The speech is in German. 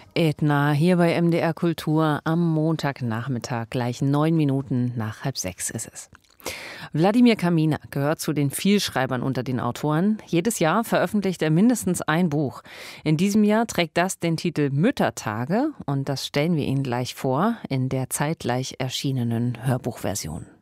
Ätna, hier bei MDR Kultur am Montagnachmittag, gleich 9 Minuten nach 5:30 ist es. Wladimir Kaminer gehört zu den Vielschreibern unter den Autoren. Jedes Jahr veröffentlicht er mindestens ein Buch. In diesem Jahr trägt das den Titel Müttertage und das stellen wir Ihnen gleich vor in der zeitgleich erschienenen Hörbuchversion.